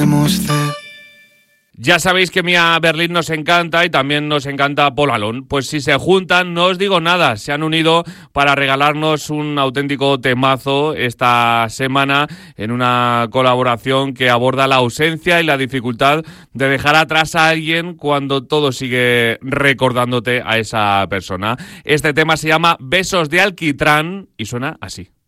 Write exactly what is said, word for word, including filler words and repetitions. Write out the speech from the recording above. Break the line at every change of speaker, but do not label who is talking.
Ya sabéis que Mia Berlin nos encanta y también nos encanta Paul Alone. Pues si se juntan, no os digo nada, se han unido para regalarnos un auténtico temazo esta semana en una colaboración que aborda la ausencia y la dificultad de dejar atrás a alguien cuando todo sigue recordándote a esa persona. Este tema se llama Besos de Alquitrán y suena así.